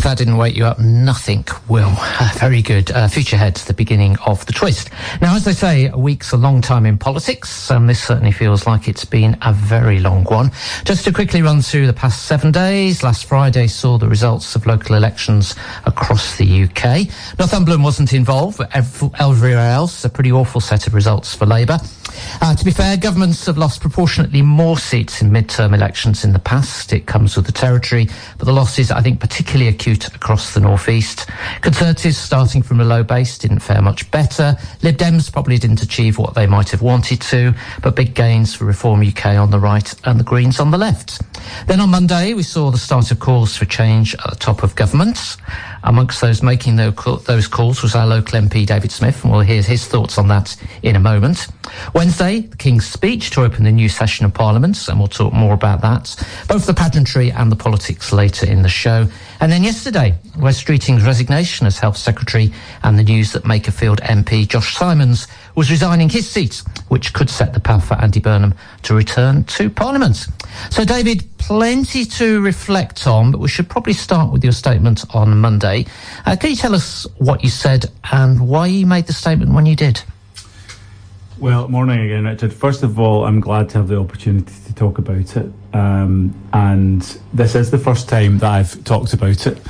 if that didn't wake you up, nothing will. Very good. Future ahead, the beginning of the twist. Now, as they say, a week's a long time in politics, and this certainly feels like it's been a very long one. Just to quickly run through the past 7 days, last Friday saw the results of local elections across the UK. Northumberland wasn't involved, but everywhere else, a pretty awful set of results for Labour. To be fair, governments have lost proportionately more seats in mid-term elections in the past. It comes with the territory, but the losses, I think, particularly acute across the North East. Conservatives, starting from a low base, didn't fare much better. Lib Dems probably didn't achieve what they might have wanted to, but big gains for Reform UK on the right and the Greens on the left. Then on Monday, we saw the start of calls for change at the top of government. Amongst those making those calls was our local MP, David Smith, and we'll hear his thoughts on that in a moment. Wednesday, the King's speech to open the new session of Parliament, and we'll talk more about that. Both the pageantry and the politics later in the show. And then yesterday, Wes Streeting's resignation as Health Secretary and the news that Makerfield MP Josh Simons was resigning his seat, which could set the path for Andy Burnham to return to Parliament. So, David, plenty to reflect on, but we should probably start with your statement on Monday. Can you tell us what you said and why you made the statement when you did? Well, morning again, Richard. First of all, I'm glad to have the opportunity to talk about it. And this is the first time that I've talked about it.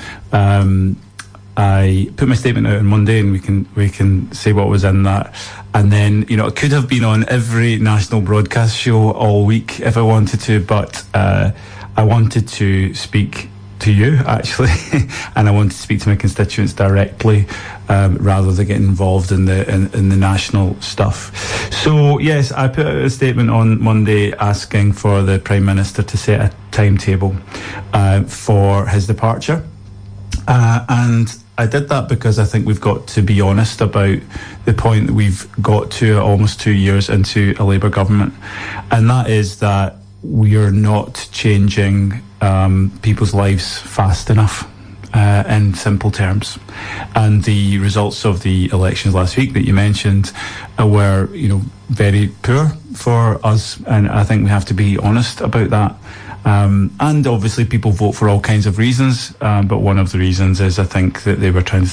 I put my statement out on Monday, and we can say what was in that. And then, it could have been on every national broadcast show all week if I wanted to, but I wanted to speak to you, actually, and I wanted to speak to my constituents directly, rather than getting involved in the national stuff. So yes, I put out a statement on Monday asking for the Prime Minister to set a timetable for his departure, and I did that because I think we've got to be honest about the point that we've got to almost 2 years into a Labour government, and that is that we are not changing people's lives fast enough, in simple terms. And the results of the elections last week that you mentioned were, very poor for us, and I think we have to be honest about that. And obviously people vote for all kinds of reasons, but one of the reasons is I think that they were trying to